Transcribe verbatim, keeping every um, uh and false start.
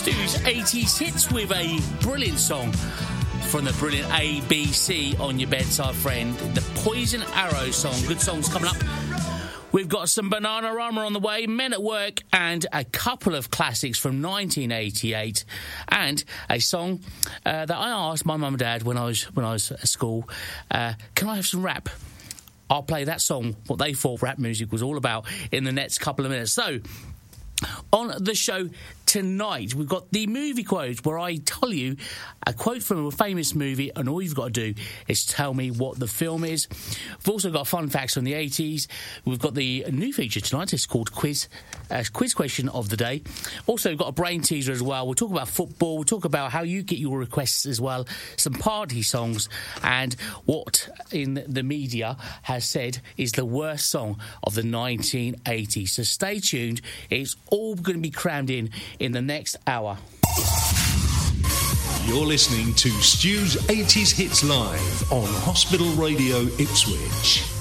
Stu's eighties hits with a brilliant song from the brilliant A B C on your bedside friend, the Poison Arrow song. Good songs coming up. We've got some Bananarama on the way, Men at Work, and a couple of classics from nineteen eighty-eight, and a song uh, that I asked my mum and dad when I was when I was at school, uh, can I have some rap? I'll play that song, what they thought rap music was all about, in the next couple of minutes. So, on the show tonight, we've got the movie quote, where I tell you a quote from a famous movie, and all you've got to do is tell me what the film is. We've also got fun facts from the eighties. We've got the new feature tonight. It's called Quiz uh, Quiz Question of the Day. Also, we've got a brain teaser as well. We'll talk about football. We'll talk about how you get your requests as well. Some party songs, and what in the media has said is the worst song of the nineteen eighties. So stay tuned. It's all going to be crammed in in the next hour. You're listening to Stu's eighties Hits Live on Hospital Radio Ipswich.